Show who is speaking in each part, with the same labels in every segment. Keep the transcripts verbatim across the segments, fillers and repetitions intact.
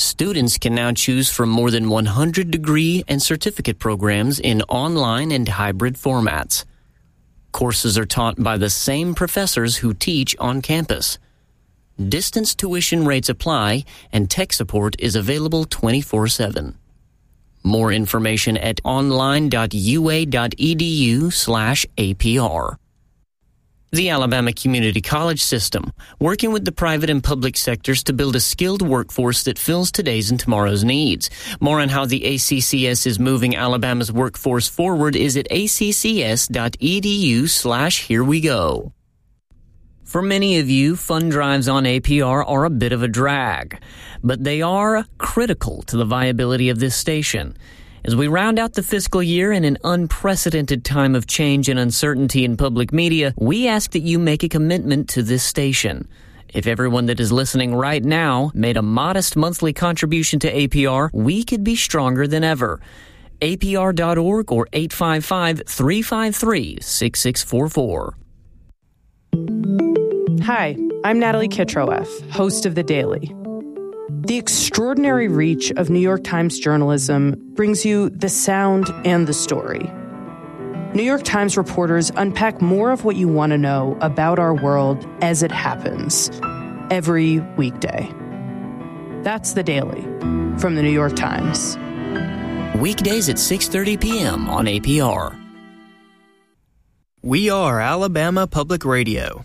Speaker 1: Students can now choose from more than one hundred degree and certificate programs in online and hybrid formats. Courses are taught by the same professors who teach on campus. Distance tuition rates apply, and tech support is available twenty-four seven. More information at online.ua.edu slash APR. The Alabama Community College System, working with the private and public sectors to build a skilled workforce that fills today's and tomorrow's needs. More on how the A C C S is moving Alabama's workforce forward is at accs.edu slash here we go. For many of you, fund drives on A P R are a bit of a drag, but they are critical to the viability of this station. As we round out the fiscal year in an unprecedented time of change and uncertainty in public media, we ask that you make a commitment to this station. If everyone that is listening right now made a modest monthly contribution to A P R, we could be stronger than ever. A P R dot org or eight five five, three five three, six six four four.
Speaker 2: Hi, I'm Natalie Kitroeff, host of The Daily. The extraordinary reach of New York Times journalism brings you the sound and the story. New York Times reporters unpack more of what you want to know about our world as it happens every weekday. That's The Daily from The New York Times.
Speaker 1: Weekdays at six thirty p.m. on A P R.
Speaker 3: We are Alabama Public Radio.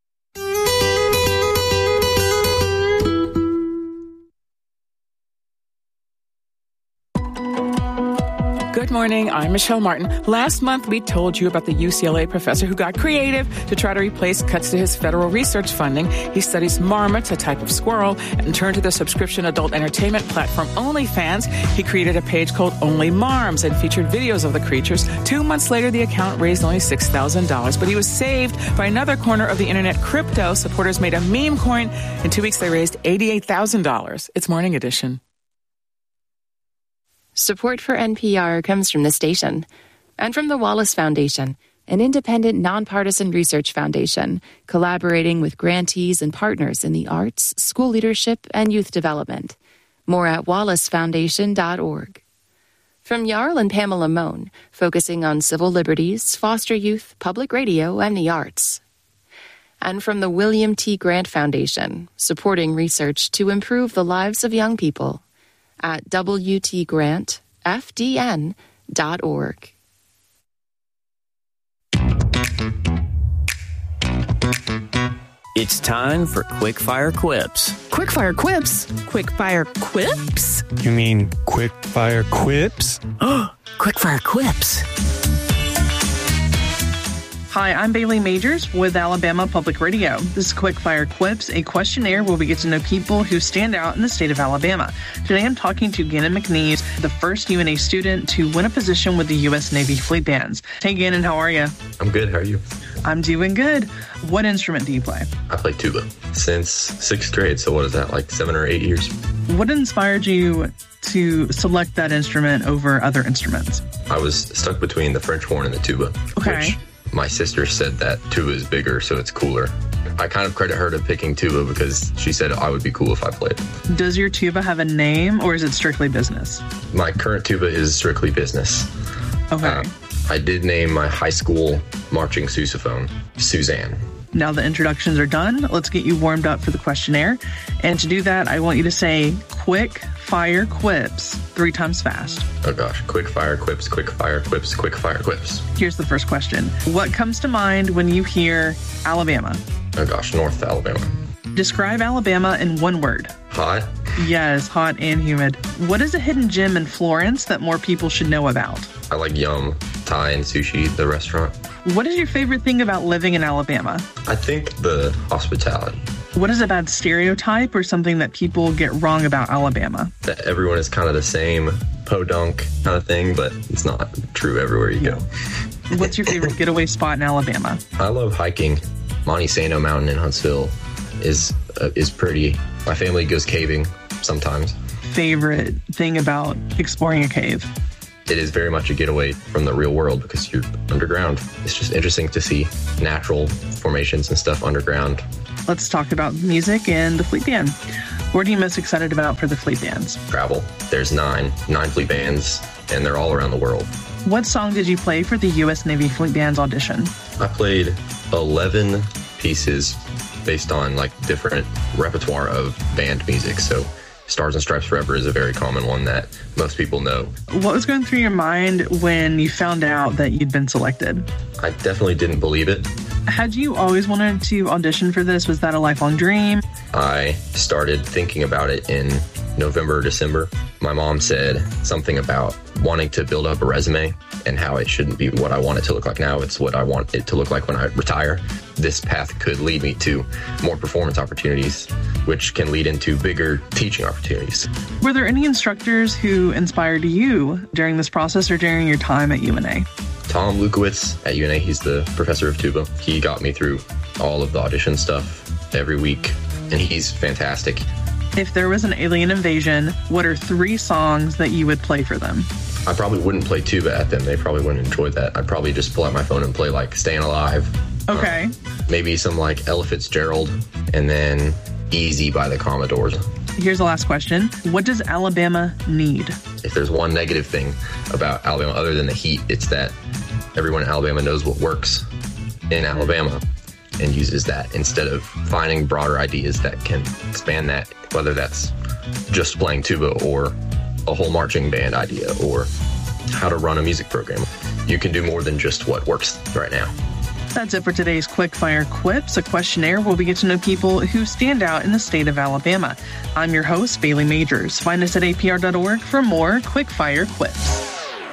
Speaker 4: Good morning, I'm Michelle Martin. Last month, we told you about the U C L A professor who got creative to try to replace cuts to his federal research funding. He studies marmots, a type of squirrel, and turned to the subscription adult entertainment platform OnlyFans. He created a page called Only Marms and featured videos of the creatures. Two months later, the account raised only six thousand dollars, but he was saved by another corner of the internet, crypto. Supporters made a meme coin. In two weeks, they raised eighty-eight thousand dollars. It's Morning Edition.
Speaker 5: Support for N P R comes from the station and from the Wallace Foundation, an independent, nonpartisan research foundation collaborating with grantees and partners in the arts, school leadership, and youth development. More at wallace foundation dot org. From Jarl and Pamela Mohn, focusing on civil liberties, foster youth, public radio, and the arts. And from the William T. Grant Foundation, supporting research to improve the lives of young people. At w t grant f d n dot org.
Speaker 1: It's time for Quickfire Quips.
Speaker 6: Quickfire Quips? Quickfire Quips?
Speaker 7: You mean Quickfire Quips?
Speaker 6: Oh, Quickfire Quips.
Speaker 8: Hi, I'm Bailey Majors with Alabama Public Radio. This is Quickfire Quips, a questionnaire where we get to know people who stand out in the state of Alabama. Today I'm talking to Gannon McNeese, the first U N A student to win a position with the U S Navy Fleet Bands. Hey Gannon, how are you?
Speaker 9: I'm good, how are you?
Speaker 8: I'm doing good. What instrument do you play?
Speaker 9: I play tuba since sixth grade, so what is that, like seven or eight years?
Speaker 8: What inspired you to select that instrument over other instruments?
Speaker 9: I was stuck between the French horn and the tuba.
Speaker 8: Okay.
Speaker 9: Which my sister said that tuba is bigger, so it's cooler. I kind of credit her to picking tuba because she said I would be cool if I played.
Speaker 8: Does your tuba have a name, or is it strictly business?
Speaker 9: My current tuba is strictly business.
Speaker 8: Okay.
Speaker 9: Uh, I did name my high school marching sousaphone Suzanne.
Speaker 8: Now the introductions are done. Let's get you warmed up for the questionnaire. And to do that, I want you to say quick fire quips three times fast.
Speaker 9: Oh gosh, quick fire quips, quick fire quips, quick fire quips.
Speaker 8: Here's the first question. What comes to mind when you hear Alabama?
Speaker 9: Oh gosh, North Alabama.
Speaker 8: Describe Alabama in one word.
Speaker 9: Hot.
Speaker 8: Yes, hot and humid. What is a hidden gem in Florence that more people should know about?
Speaker 9: I like Yum, Thai and Sushi, the restaurant.
Speaker 8: What is your favorite thing about living in Alabama?
Speaker 9: I think the hospitality.
Speaker 8: What is a bad stereotype or something that people get wrong about Alabama?
Speaker 9: That everyone is kind of the same podunk kind of thing, but it's not true everywhere you go.
Speaker 8: What's your favorite getaway spot in Alabama?
Speaker 9: I love hiking. Monte Sano Mountain in Huntsville is uh, is pretty. My family goes caving sometimes.
Speaker 8: Favorite thing about exploring a cave?
Speaker 9: It is very much a getaway from the real world because you're underground. It's just interesting to see natural formations and stuff underground.
Speaker 8: Let's talk about music and the Fleet Band. What are you most excited about for the Fleet Bands?
Speaker 9: Travel. There's nine, nine Fleet Bands, and they're all around the world.
Speaker 8: What song did you play for the U S Navy Fleet Band's audition?
Speaker 9: I played eleven pieces based on like different repertoire of band music. So Stars and Stripes Forever is a very common one that most people know.
Speaker 8: What was going through your mind when you found out that you'd been selected?
Speaker 9: I definitely didn't believe it.
Speaker 8: Had you always wanted to audition for this? Was that a lifelong dream?
Speaker 9: I started thinking about it in November or December. My mom said something about wanting to build up a resume and how it shouldn't be what I want it to look like now. It's what I want it to look like when I retire. This path could lead me to more performance opportunities, which can lead into bigger teaching opportunities.
Speaker 8: Were there any instructors who inspired you during this process or during your time at U N A?
Speaker 9: Tom Lukowitz at U N A, he's the professor of tuba. He got me through all of the audition stuff every week, and he's fantastic.
Speaker 8: If there was an alien invasion, what are three songs that you would play for them?
Speaker 9: I probably wouldn't play tuba at them. They probably wouldn't enjoy that. I'd probably just pull out my phone and play like Staying Alive.
Speaker 8: Okay.
Speaker 9: Um, maybe some like Ella Fitzgerald, and then Easy by the Commodores.
Speaker 8: Here's the last question. What does Alabama need?
Speaker 9: If there's one negative thing about Alabama other than the heat, it's that everyone in Alabama knows what works in Alabama and uses that instead of finding broader ideas that can expand that, whether that's just playing tuba or a whole marching band idea or how to run a music program. You can do more than just what works right now.
Speaker 8: That's it for today's Quickfire Quips, a questionnaire where we get to know people who stand out in the state of Alabama. I'm your host, Bailey Majors. Find us at A P R dot org for more Quickfire Quips.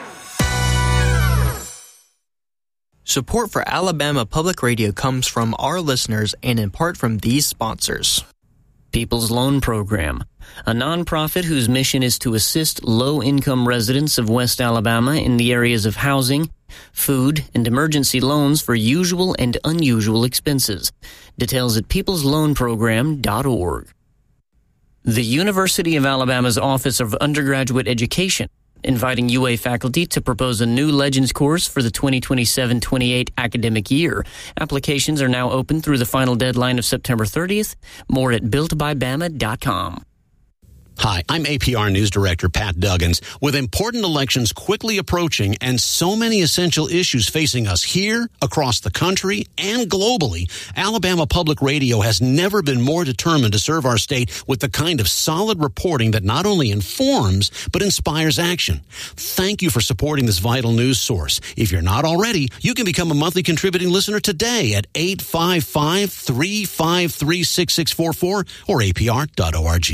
Speaker 3: Support for Alabama Public Radio comes from our listeners and in part from these sponsors.
Speaker 1: People's Loan Program, a nonprofit whose mission is to assist low-income residents of West Alabama in the areas of housing, food, and emergency loans for usual and unusual expenses. Details at peoples loan program dot org. The University of Alabama's Office of Undergraduate Education inviting U A faculty to propose a new Legends course for the twenty twenty-seven twenty-eight academic year. Applications are now open through the final deadline of September thirtieth. More at built by bama dot com.
Speaker 10: Hi, I'm A P R News Director Pat Duggins. With important elections quickly approaching and so many essential issues facing us here, across the country, and globally, Alabama Public Radio has never been more determined to serve our state with the kind of solid reporting that not only informs, but inspires action. Thank you for supporting this vital news source. If you're not already, you can become a monthly contributing listener today at eight five five, three five three, six six four four or A P R dot org.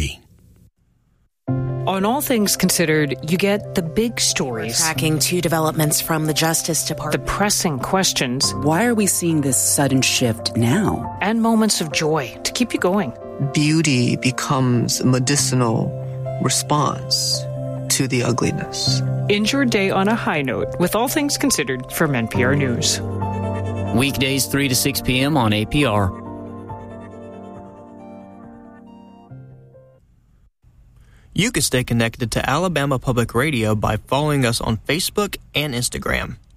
Speaker 11: On All Things Considered, you get the big stories.
Speaker 6: Tracking two developments from the Justice Department.
Speaker 11: The pressing questions.
Speaker 12: Why are we seeing this sudden shift now?
Speaker 11: And moments of joy to keep you going.
Speaker 13: Beauty becomes a medicinal response to the ugliness.
Speaker 11: End your day on a high note with All Things Considered from N P R News.
Speaker 1: Weekdays three to six p.m. on A P R.
Speaker 3: You can stay connected to Alabama Public Radio by following us on Facebook and Instagram.